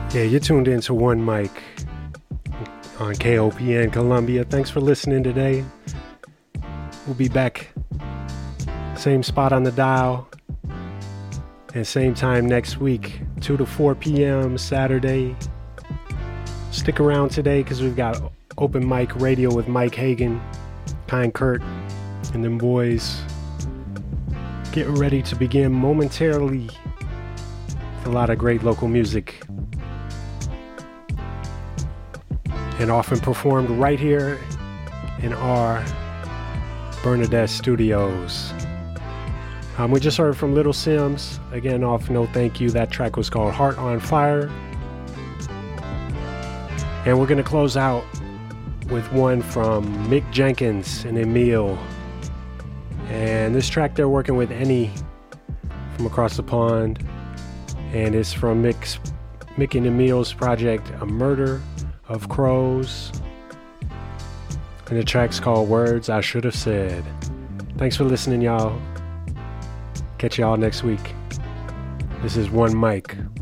Yeah, you're tuned in to One Mic on KOPN Columbia. Thanks for listening today. We'll be back same spot on the dial and same time next week, 2 to 4 p.m. Saturday. Stick around today because we've got open mic radio with Mike Hagan, Kind Kurt, and them boys getting ready to begin momentarily with a lot of great local music. And often performed right here in our Bernadette Studios. We just heard from Little Sims, again off No Thank You. That track was called Heart on Fire. And we're going to close out with one from Mick Jenkins and Emil. And this track they're working with Annie from across the pond. And it's from Mick and Emil's project, A Murder of Crows, and the track's called Words I Should Have Said. Thanks for listening, y'all. Catch y'all next week. This is One Mic.